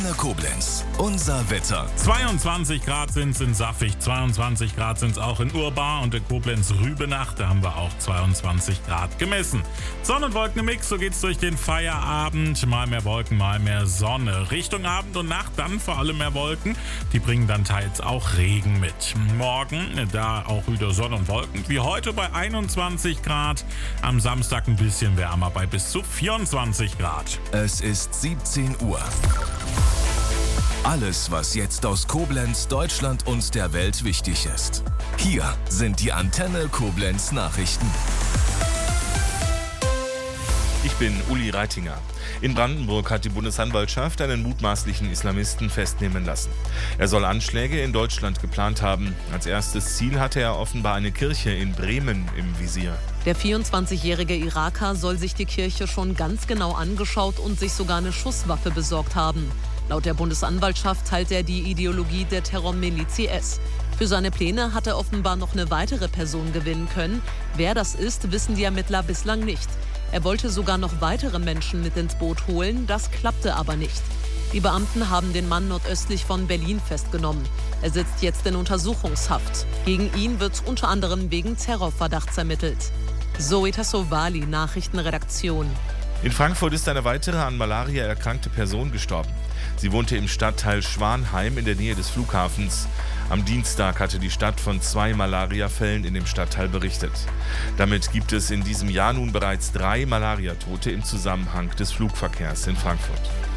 Antenne Koblenz. Unser Wetter. 22 Grad sind es in Saffig, 22 Grad sind es auch in Urbar und in Koblenz-Rübenach. Da haben wir auch 22 Grad gemessen. Sonn- und Wolkenmix, so geht's durch den Feierabend. Mal mehr Wolken, mal mehr Sonne. Richtung Abend und Nacht dann vor allem mehr Wolken. Die bringen dann teils auch Regen mit. Morgen da auch wieder Sonne und Wolken. Wie heute bei 21 Grad. Am Samstag ein bisschen wärmer bei bis zu 24 Grad. Es ist 17 Uhr. Alles, was jetzt aus Koblenz, Deutschland und der Welt wichtig ist. Hier sind die Antenne Koblenz Nachrichten. Ich bin Uli Reitinger. In Brandenburg hat die Bundesanwaltschaft einen mutmaßlichen Islamisten festnehmen lassen. Er soll Anschläge in Deutschland geplant haben. Als erstes Ziel hatte er offenbar eine Kirche in Bremen im Visier. Der 24-jährige Iraker soll sich die Kirche schon ganz genau angeschaut und sich sogar eine Schusswaffe besorgt haben. Laut der Bundesanwaltschaft teilt er die Ideologie der Terrormiliz IS. Für seine Pläne hat er offenbar noch eine weitere Person gewinnen können. Wer das ist, wissen die Ermittler bislang nicht. Er wollte sogar noch weitere Menschen mit ins Boot holen, das klappte aber nicht. Die Beamten haben den Mann nordöstlich von Berlin festgenommen. Er sitzt jetzt in Untersuchungshaft. Gegen ihn wird unter anderem wegen Terrorverdachts ermittelt. Zoe Tassovali, Nachrichtenredaktion. In Frankfurt ist eine weitere an Malaria erkrankte Person gestorben. Sie wohnte im Stadtteil Schwanheim in der Nähe des Flughafens. Am Dienstag hatte die Stadt von 2 Malariafällen in dem Stadtteil berichtet. Damit gibt es in diesem Jahr nun bereits 3 Malariatote im Zusammenhang des Flugverkehrs in Frankfurt.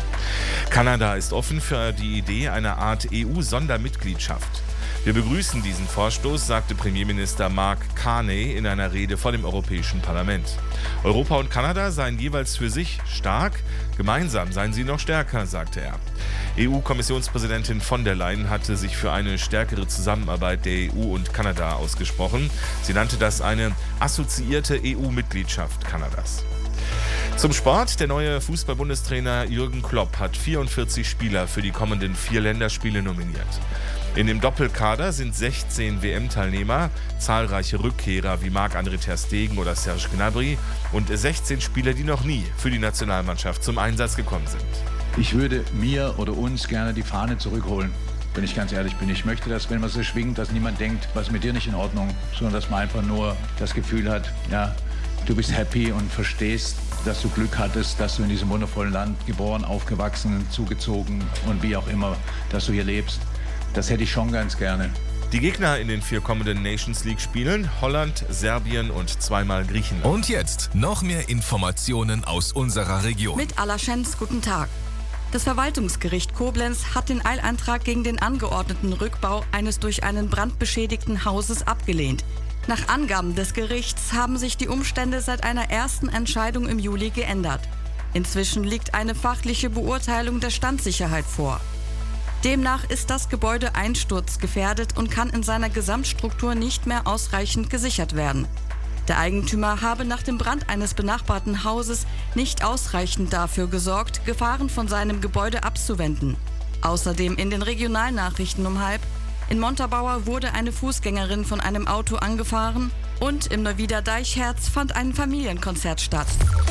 Kanada ist offen für die Idee einer Art EU-Sondermitgliedschaft. Wir begrüßen diesen Vorstoß, sagte Premierminister Mark Carney in einer Rede vor dem Europäischen Parlament. Europa und Kanada seien jeweils für sich stark, gemeinsam seien sie noch stärker, sagte er. EU-Kommissionspräsidentin von der Leyen hatte sich für eine stärkere Zusammenarbeit der EU und Kanada ausgesprochen. Sie nannte das eine assoziierte EU-Mitgliedschaft Kanadas. Zum Sport. Der neue Fußball-Bundestrainer Jürgen Klopp hat 44 Spieler für die kommenden 4 Länderspiele nominiert. In dem Doppelkader sind 16 WM-Teilnehmer, zahlreiche Rückkehrer wie Marc-André ter Stegen oder Serge Gnabry und 16 Spieler, die noch nie für die Nationalmannschaft zum Einsatz gekommen sind. Ich würde mir oder uns gerne die Fahne zurückholen, wenn ich ganz ehrlich bin. Ich möchte, dass, wenn man so schwingt, dass niemand denkt, was ist mit dir nicht in Ordnung, sondern dass man einfach nur das Gefühl hat, ja, du bist happy und verstehst, dass du Glück hattest, dass du in diesem wundervollen Land geboren, aufgewachsen, zugezogen und wie auch immer, dass du hier lebst. Das hätte ich schon ganz gerne. Die Gegner in den 4 kommenden Nations League-Spielen: Holland, Serbien und zweimal Griechenland. Und jetzt noch mehr Informationen aus unserer Region. Mit Alaschens, guten Tag. Das Verwaltungsgericht Koblenz hat den Eilantrag gegen den angeordneten Rückbau eines durch einen Brand beschädigten Hauses abgelehnt. Nach Angaben des Gerichts haben sich die Umstände seit einer ersten Entscheidung im Juli geändert. Inzwischen liegt eine fachliche Beurteilung der Standsicherheit vor. Demnach ist das Gebäude einsturzgefährdet und kann in seiner Gesamtstruktur nicht mehr ausreichend gesichert werden. Der Eigentümer habe nach dem Brand eines benachbarten Hauses nicht ausreichend dafür gesorgt, Gefahren von seinem Gebäude abzuwenden. Außerdem in den Regionalnachrichten um 12:30: in Montabaur wurde eine Fußgängerin von einem Auto angefahren und im Neuwieder Deichherz fand ein Familienkonzert statt.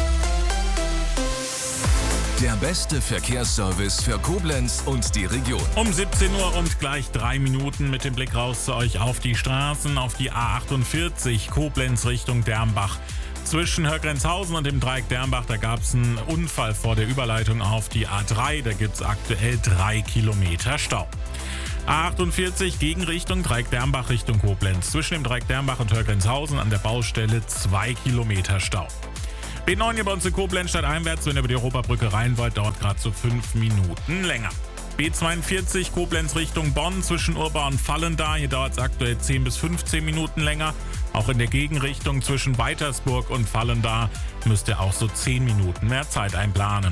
Der beste Verkehrsservice für Koblenz und die Region. Um 17 Uhr und gleich 3 Minuten mit dem Blick raus zu euch auf die Straßen, auf die A48 Koblenz Richtung Dermbach. Zwischen Hörgrenzhausen und dem Dreieck Dermbach, da gab es einen Unfall vor der Überleitung auf die A3. Da gibt es aktuell 3 Kilometer Stau. A48 Gegenrichtung Dreieck Dermbach Richtung Koblenz. Zwischen dem Dreieck Dermbach und Hörgrenzhausen an der Baustelle 2 Kilometer Stau. B9 hier bei uns in Koblenz stadteinwärts, wenn ihr über die Europabrücke rein wollt, dauert gerade so 5 Minuten länger. B42 Koblenz Richtung Bonn zwischen Urbar und Vallendar, hier dauert es aktuell 10 bis 15 Minuten länger. Auch in der Gegenrichtung zwischen Weitersburg und Vallendar müsst ihr auch so 10 Minuten mehr Zeit einplanen.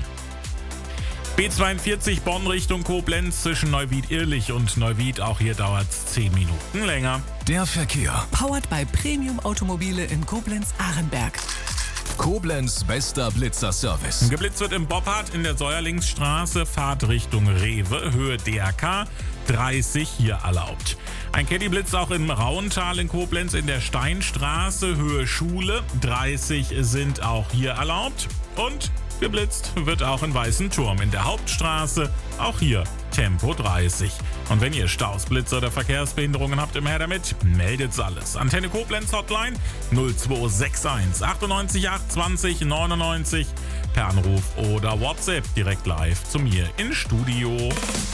B42 Bonn Richtung Koblenz zwischen Neuwied-Irlich und Neuwied, auch hier dauert es 10 Minuten länger. Der Verkehr. Powered by Premium Automobile in Koblenz-Ahrenberg. Koblenz bester Blitzerservice. Geblitzt wird im Boppard in der Säuerlingsstraße, Fahrt Richtung Rewe, Höhe DRK, 30 hier erlaubt. Ein Caddy-Blitz auch im Rauental in Koblenz in der Steinstraße, Höhe Schule, 30 sind auch hier erlaubt. Und geblitzt wird auch in Weißenturm in der Hauptstraße. Auch hier Tempo 30. Und wenn ihr Staus, Blitze oder Verkehrsbehinderungen habt, immer her damit, meldet's alles. Antenne Koblenz Hotline 0261 98 820 99 per Anruf oder WhatsApp direkt live zu mir ins Studio.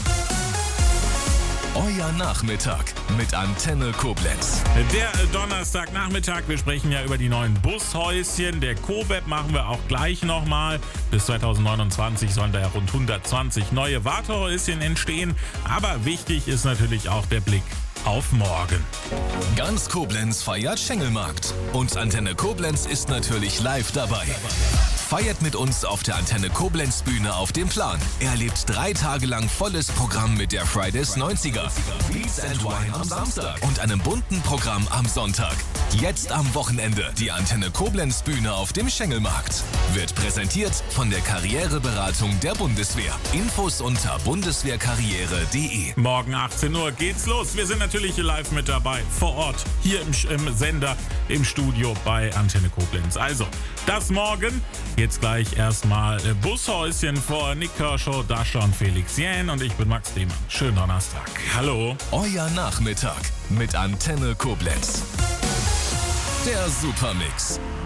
Euer Nachmittag mit Antenne Koblenz. Der Donnerstagnachmittag, wir sprechen ja über die neuen Bushäuschen. Der COBEP machen wir auch gleich nochmal. Bis 2029 sollen da ja rund 120 neue Wartehäuschen entstehen. Aber wichtig ist natürlich auch der Blick auf morgen. Ganz Koblenz feiert Schengelmarkt. Und Antenne Koblenz ist natürlich live dabei. Feiert mit uns auf der Antenne Koblenz Bühne auf dem Plan. Erlebt 3 Tage lang volles Programm mit der Fridays 90er, Beats and Wine am Samstag und einem bunten Programm am Sonntag. Jetzt am Wochenende die Antenne Koblenz Bühne auf dem Schengelmarkt. Wird präsentiert von der Karriereberatung der Bundeswehr. Infos unter bundeswehrkarriere.de. Morgen 18 Uhr geht's los. Wir sind natürlich live mit dabei, vor Ort, hier im Sender, im Studio bei Antenne Koblenz. Also, das morgen. Jetzt gleich erstmal Bushäuschen vor Nick Kershaw, Dasha und Felix Jähn und ich bin Max Lehmann. Schönen Donnerstag. Hallo. Euer Nachmittag mit Antenne Koblenz. Der Supermix.